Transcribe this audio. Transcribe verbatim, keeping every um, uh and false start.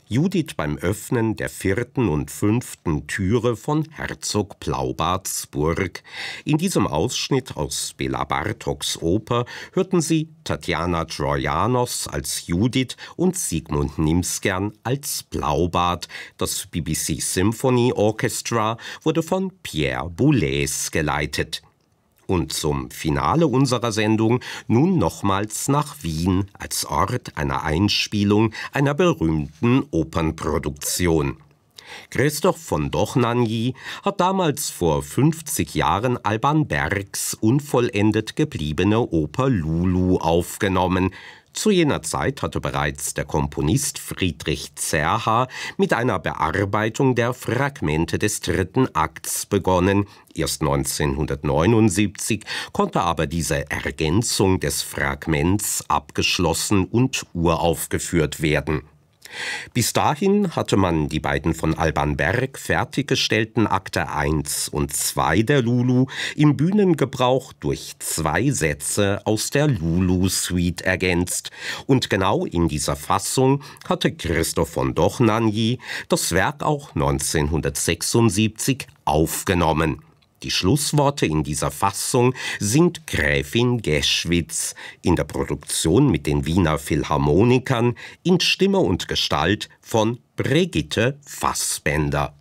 Judith beim Öffnen der vierten und fünften Türe von Herzog Blaubarts Burg. In diesem Ausschnitt aus Bela Bartoks Oper hörten Sie Tatjana Trojanos als Judith und Sigmund Nimsgern als Blaubart. Das B B C Symphony Orchestra wurde von Pierre Boulez geleitet. Und zum Finale unserer Sendung nun nochmals nach Wien als Ort einer Einspielung einer berühmten Opernproduktion. Christoph von Dohnanyi hat damals vor fünfzig Jahren Alban Bergs unvollendet gebliebene Oper Lulu aufgenommen. Zu jener Zeit hatte bereits der Komponist Friedrich Zerha mit einer Bearbeitung der Fragmente des dritten Akts begonnen. Erst neunzehnhundertneunundsiebzig konnte aber diese Ergänzung des Fragments abgeschlossen und uraufgeführt werden. Bis dahin hatte man die beiden von Alban Berg fertiggestellten Akte eins und zwei der Lulu im Bühnengebrauch durch zwei Sätze aus der Lulu-Suite ergänzt. Und genau in dieser Fassung hatte Christoph von Dohnanyi das Werk auch neunzehnhundertsechsundsiebzig aufgenommen. Die Schlussworte in dieser Fassung sind Gräfin Geschwitz, in der Produktion mit den Wiener Philharmonikern, in Stimme und Gestalt von Brigitte Fassbender.